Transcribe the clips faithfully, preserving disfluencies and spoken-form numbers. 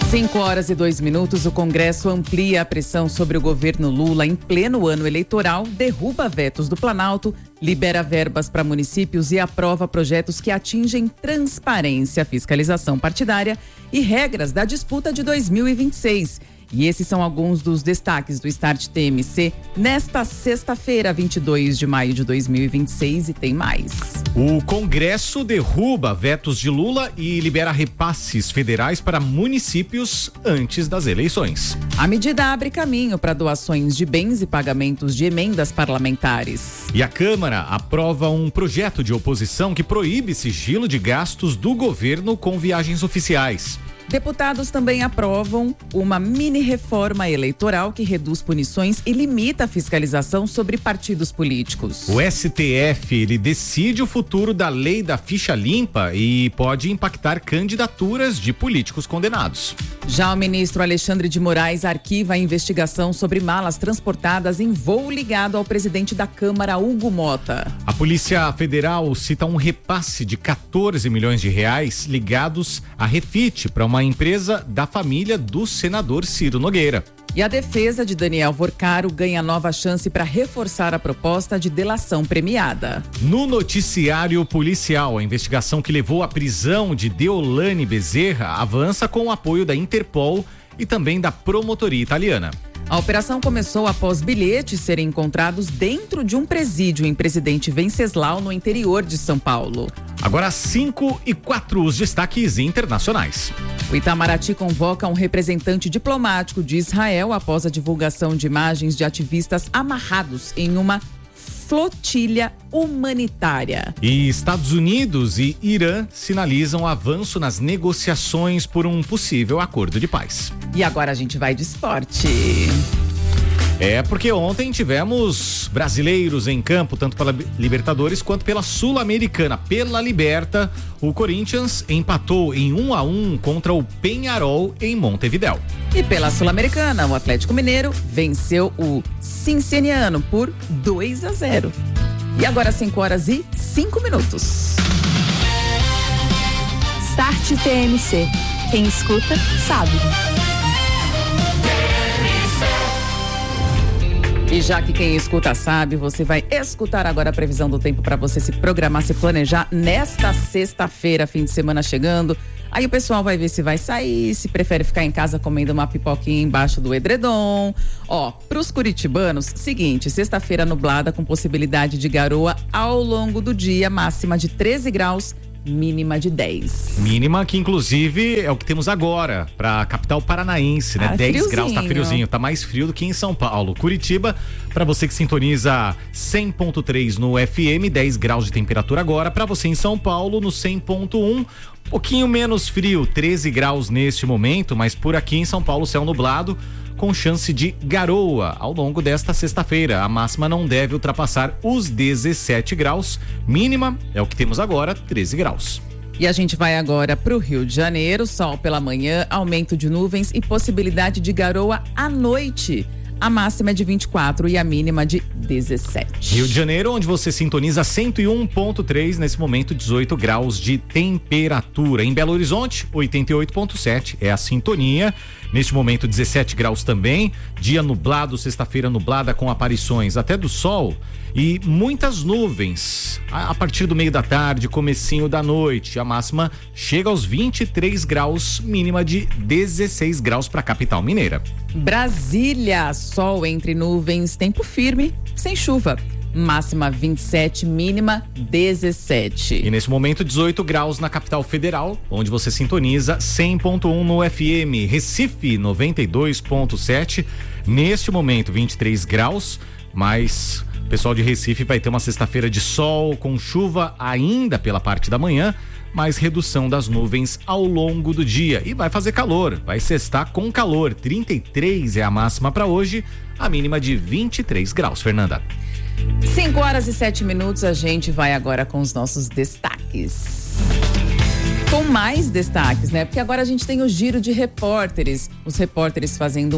Cinco horas e dois minutos, o Congresso amplia a pressão sobre o governo Lula em pleno ano eleitoral, derruba vetos do Planalto, libera verbas para municípios e aprova projetos que atingem transparência, fiscalização partidária e regras da disputa de dois mil e vinte e seis. E esses são alguns dos destaques do Start T M C nesta sexta-feira, vinte e dois de maio de dois mil e vinte e seis, e tem mais. O Congresso derruba vetos de Lula e libera repasses federais para municípios antes das eleições. A medida abre caminho para doações de bens e pagamentos de emendas parlamentares. E a Câmara aprova um projeto de oposição que proíbe sigilo de gastos do governo com viagens oficiais. Deputados também aprovam uma mini-reforma eleitoral que reduz punições e limita a fiscalização sobre partidos políticos. O S T F, ele decide o futuro da lei da ficha limpa e pode impactar candidaturas de políticos condenados. Já o ministro Alexandre de Moraes arquiva a investigação sobre malas transportadas em voo ligado ao presidente da Câmara, Hugo Mota. A Polícia Federal cita um repasse de quatorze milhões de reais ligados à Refit para uma uma empresa da família do senador Ciro Nogueira. E a defesa de Daniel Vorcaro ganha nova chance para reforçar a proposta de delação premiada. No noticiário policial, a investigação que levou à prisão de Deolane Bezerra avança com o apoio da Interpol e também da promotoria italiana. A operação começou após bilhetes serem encontrados dentro de um presídio em Presidente Venceslau, no interior de São Paulo. Agora cinco e quatro, os destaques internacionais. O Itamaraty convoca um representante diplomático de Israel após a divulgação de imagens de ativistas amarrados em uma flotilha humanitária. E Estados Unidos e Irã sinalizam avanço nas negociações por um possível acordo de paz. E agora a gente vai de esporte. É porque ontem tivemos brasileiros em campo, tanto pela Libertadores quanto pela Sul-Americana. Pela Liberta, o Corinthians empatou em um a um contra o Peñarol em Montevidéu. E pela Sul-Americana, o Atlético Mineiro venceu o Cincinnati por dois a zero. E agora cinco horas e cinco minutos. Start T M C. Quem escuta, sabe. E já que quem escuta sabe, você vai escutar agora a previsão do tempo para você se programar, se planejar nesta sexta-feira, fim de semana chegando. Aí o pessoal vai ver se vai sair, se prefere ficar em casa comendo uma pipoquinha embaixo do edredom. Ó, pros curitibanos, seguinte, sexta-feira nublada com possibilidade de garoa ao longo do dia, máxima de treze graus. Mínima de dez. Mínima que inclusive é o que temos agora para a capital paranaense, né? Ah, dez friozinho. graus, tá friozinho, tá mais frio do que em São Paulo. Curitiba, para você que sintoniza cem ponto três no F M, dez graus de temperatura agora. Para você em São Paulo, no cem ponto um, um pouquinho menos frio, treze graus neste momento, mas por aqui em São Paulo, céu nublado, com chance de garoa ao longo desta sexta-feira. A máxima não deve ultrapassar os dezessete graus. Mínima é o que temos agora, treze graus. E a gente vai agora para o Rio de Janeiro, sol pela manhã, aumento de nuvens e possibilidade de garoa à noite. A máxima é de vinte e quatro e a mínima de dezessete. Rio de Janeiro, onde você sintoniza cento e um ponto três, nesse momento dezoito graus de temperatura. Em Belo Horizonte, oitenta e oito ponto sete é a sintonia. Neste momento dezessete graus também, dia nublado, sexta-feira nublada com aparições até do sol e muitas nuvens. A, a partir do meio da tarde, comecinho da noite, a máxima chega aos vinte e três graus, mínima de dezesseis graus para a capital mineira. Brasília, sol entre nuvens, tempo firme, sem chuva. Máxima vinte e sete, mínima dezessete. E nesse momento dezoito graus na capital federal, onde você sintoniza cem ponto um no F M. Recife noventa e dois ponto sete, neste momento vinte e três graus, mas o pessoal de Recife vai ter uma sexta-feira de sol com chuva ainda pela parte da manhã, mas redução das nuvens ao longo do dia e vai fazer calor, vai sextar com calor. trinta e três é a máxima para hoje, a mínima de vinte e três graus. Fernanda. cinco horas e sete minutos, a gente vai agora com os nossos destaques. Com mais destaques, né? Porque agora a gente tem o giro de repórteres. Os repórteres fazendo um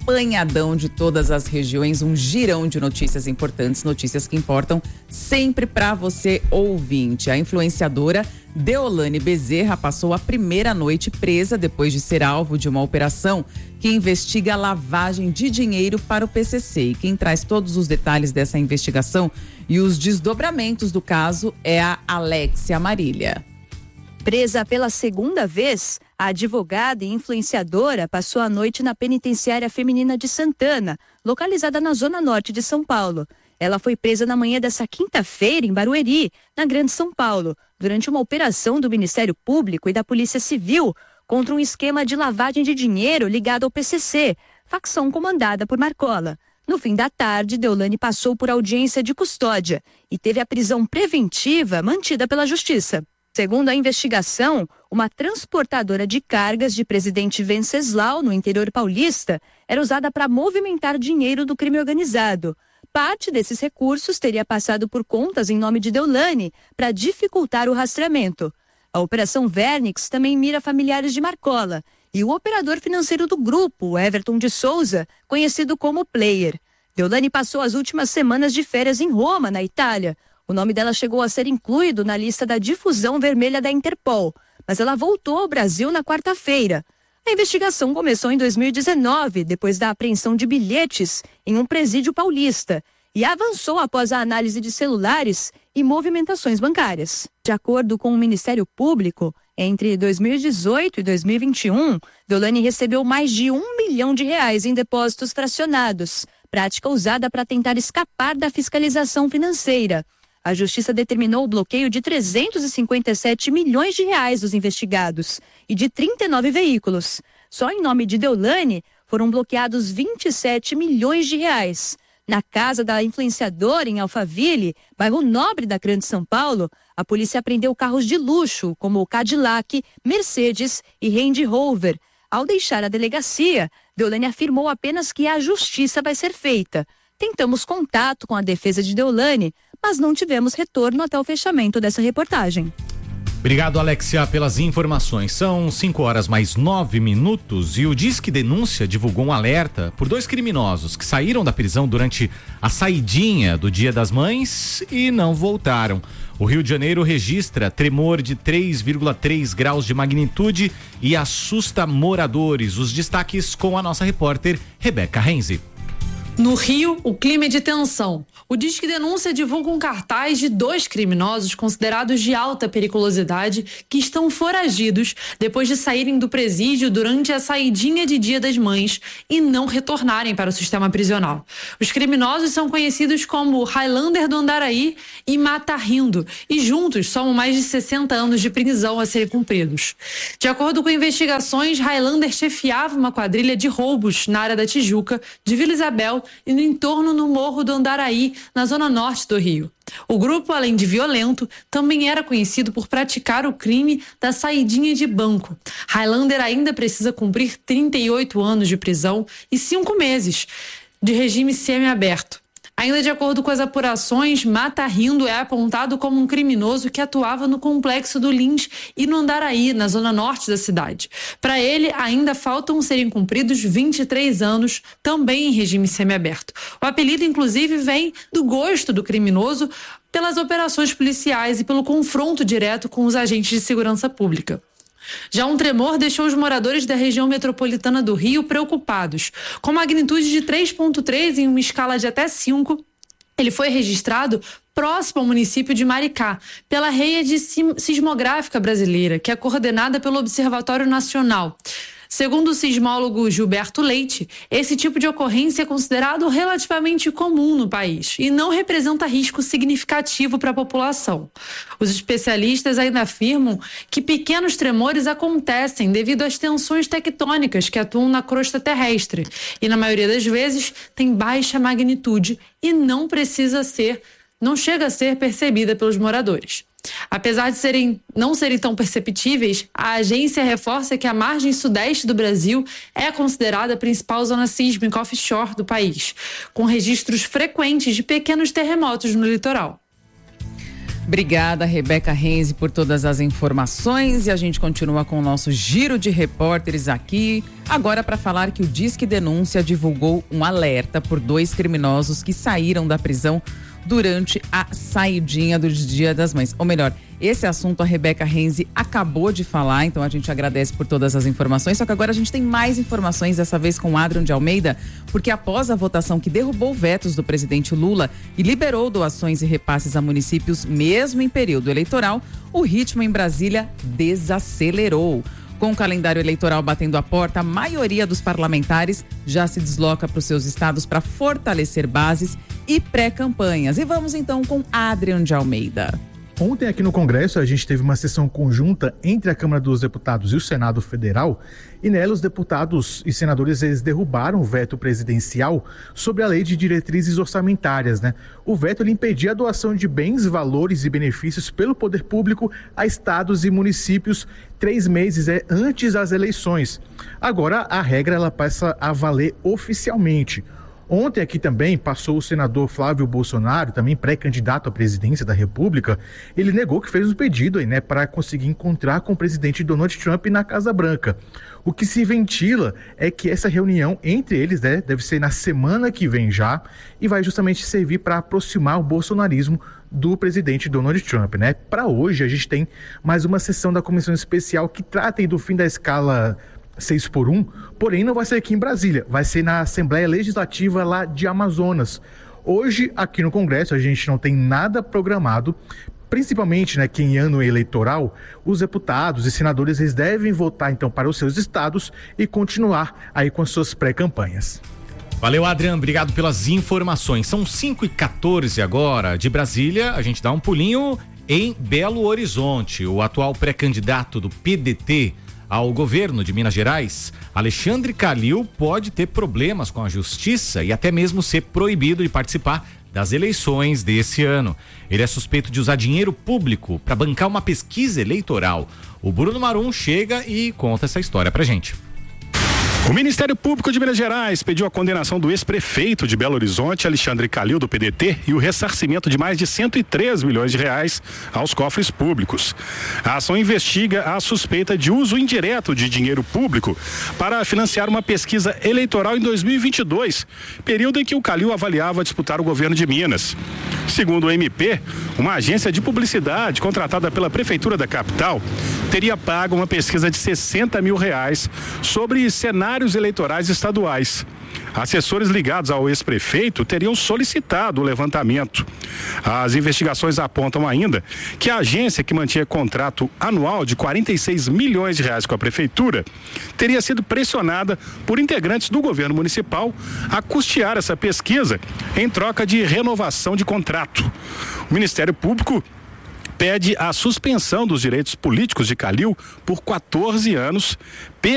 apanhadão de todas as regiões, um girão de notícias importantes, notícias que importam sempre para você ouvinte. A influenciadora Deolane Bezerra passou a primeira noite presa depois de ser alvo de uma operação que investiga a lavagem de dinheiro para o P C C. E quem traz todos os detalhes dessa investigação e os desdobramentos do caso é a Alexia Marília. Presa pela segunda vez, a advogada e influenciadora passou a noite na penitenciária feminina de Santana, localizada na zona norte de São Paulo. Ela foi presa na manhã dessa quinta-feira em Barueri, na Grande São Paulo, durante uma operação do Ministério Público e da Polícia Civil contra um esquema de lavagem de dinheiro ligado ao P C C, facção comandada por Marcola. No fim da tarde, Deolane passou por audiência de custódia e teve a prisão preventiva mantida pela Justiça. Segundo a investigação, uma transportadora de cargas de Presidente Venceslau, no interior paulista, era usada para movimentar dinheiro do crime organizado. Parte desses recursos teria passado por contas em nome de Deolane para dificultar o rastreamento. A Operação Vernix também mira familiares de Marcola e o operador financeiro do grupo, Everton de Souza, conhecido como Player. Deolane passou as últimas semanas de férias em Roma, na Itália. O nome dela chegou a ser incluído na lista da difusão vermelha da Interpol, mas ela voltou ao Brasil na quarta-feira. A investigação começou em dois mil e dezenove, depois da apreensão de bilhetes em um presídio paulista, e avançou após a análise de celulares e movimentações bancárias. De acordo com o Ministério Público, entre dois mil e dezoito e dois mil e vinte e um, Deolane recebeu mais de um milhão de reais em depósitos fracionados, prática usada para tentar escapar da fiscalização financeira. A Justiça determinou o bloqueio de trezentos e cinquenta e sete milhões de reais dos investigados e de trinta e nove veículos. Só em nome de Deolane foram bloqueados vinte e sete milhões de reais. Na casa da influenciadora em Alphaville, bairro nobre da Grande São Paulo, a polícia apreendeu carros de luxo, como o Cadillac, Mercedes e Range Rover. Ao deixar a delegacia, Deolane afirmou apenas que a justiça vai ser feita. Tentamos contato com a defesa de Deolane, mas não tivemos retorno até o fechamento dessa reportagem. Obrigado, Alexia, pelas informações. São cinco horas mais nove minutos e o Disque Denúncia divulgou um alerta por dois criminosos que saíram da prisão durante a saidinha do Dia das Mães e não voltaram. O Rio de Janeiro registra tremor de três vírgula três graus de magnitude e assusta moradores. Os destaques com a nossa repórter Rebeca Renzi. No Rio, o clima é de tensão. O Disque Denúncia divulga um cartaz de dois criminosos considerados de alta periculosidade que estão foragidos depois de saírem do presídio durante a saidinha de Dia das Mães e não retornarem para o sistema prisional. Os criminosos são conhecidos como Highlander do Andaraí e Mata Rindo e juntos somam mais de sessenta anos de prisão a serem cumpridos. De acordo com investigações, Highlander chefiava uma quadrilha de roubos na área da Tijuca, de Vila Isabel e no entorno no Morro do Andaraí, na zona norte do Rio. O grupo, além de violento, também era conhecido por praticar o crime da saidinha de banco. Highlander ainda precisa cumprir trinta e oito anos de prisão e cinco meses de regime semiaberto. Ainda de acordo com as apurações, Mata Rindo é apontado como um criminoso que atuava no complexo do Lins e no Andaraí, na zona norte da cidade. Para ele, ainda faltam serem cumpridos vinte e três anos, também em regime semiaberto. O apelido, inclusive, vem do gosto do criminoso pelas operações policiais e pelo confronto direto com os agentes de segurança pública. Já um tremor deixou os moradores da região metropolitana do Rio preocupados. Com magnitude de três ponto três em uma escala de até cinco, ele foi registrado próximo ao município de Maricá, pela Rede Sismográfica Brasileira, que é coordenada pelo Observatório Nacional. Segundo o sismólogo Gilberto Leite, esse tipo de ocorrência é considerado relativamente comum no país e não representa risco significativo para a população. Os especialistas ainda afirmam que pequenos tremores acontecem devido às tensões tectônicas que atuam na crosta terrestre e, na maioria das vezes, tem baixa magnitude e não precisa ser, não chega a ser percebida pelos moradores. Apesar de serem, não serem tão perceptíveis, a agência reforça que a margem sudeste do Brasil é considerada a principal zona sísmica offshore do país, com registros frequentes de pequenos terremotos no litoral. Obrigada, Rebeca Renzi, por todas as informações, e a gente continua com o nosso giro de repórteres aqui, agora para falar que o Disque Denúncia divulgou um alerta por dois criminosos que saíram da prisão durante a saidinha do Dia das Mães. Ou melhor, esse assunto a Rebeca Renzi acabou de falar, então a gente agradece por todas as informações, só que agora a gente tem mais informações, dessa vez com o Adrian de Almeida, porque após a votação que derrubou vetos do presidente Lula e liberou doações e repasses a municípios, mesmo em período eleitoral, o ritmo em Brasília desacelerou. Com o calendário eleitoral batendo a porta, a maioria dos parlamentares já se desloca para os seus estados para fortalecer bases e pré-campanhas. E vamos então com Adrian de Almeida. Ontem aqui no Congresso a gente teve uma sessão conjunta entre a Câmara dos Deputados e o Senado Federal, e nela os deputados e senadores eles derrubaram o veto presidencial sobre a Lei de Diretrizes Orçamentárias, né? O veto ele impedia a doação de bens, valores e benefícios pelo poder público a estados e municípios três meses é, antes das eleições. Agora a regra ela passa a valer oficialmente. Ontem aqui também passou o senador Flávio Bolsonaro, também pré-candidato à presidência da República. Ele negou que fez um pedido aí, né, para conseguir encontrar com o presidente Donald Trump na Casa Branca. O que se ventila é que essa reunião entre eles, né, deve ser na semana que vem já, e vai justamente servir para aproximar o bolsonarismo do presidente Donald Trump, né? Para hoje a gente tem mais uma sessão da comissão especial que trata aí do fim da escala seis por um, porém não vai ser aqui em Brasília, vai ser na Assembleia Legislativa lá de Amazonas. Hoje, aqui no Congresso, a gente não tem nada programado, principalmente, né, que em ano eleitoral, os deputados e senadores eles devem votar então para os seus estados e continuar aí com as suas pré-campanhas. Valeu, Adrian, obrigado pelas informações. São cinco e quatorze agora. De Brasília, a gente dá um pulinho em Belo Horizonte. O atual pré-candidato do P D T ao governo de Minas Gerais, Alexandre Calil, pode ter problemas com a justiça e até mesmo ser proibido de participar das eleições desse ano. Ele é suspeito de usar dinheiro público para bancar uma pesquisa eleitoral. O Bruno Marum chega e conta essa história pra gente. O Ministério Público de Minas Gerais pediu a condenação do ex-prefeito de Belo Horizonte, Alexandre Calil, do P D T, e o ressarcimento de mais de cento e três milhões de reais aos cofres públicos. A ação investiga a suspeita de uso indireto de dinheiro público para financiar uma pesquisa eleitoral em dois mil e vinte e dois, período em que o Calil avaliava disputar o governo de Minas. Segundo o M P, uma agência de publicidade contratada pela Prefeitura da capital teria pago uma pesquisa de sessenta mil reais sobre cenários eleitorais estaduais. Assessores ligados ao ex-prefeito teriam solicitado o levantamento. As investigações apontam ainda que a agência, que mantinha contrato anual de quarenta e seis milhões de reais com a prefeitura, teria sido pressionada por integrantes do governo municipal a custear essa pesquisa em troca de renovação de contrato. O Ministério Público pede a suspensão dos direitos políticos de Calil por quatorze anos,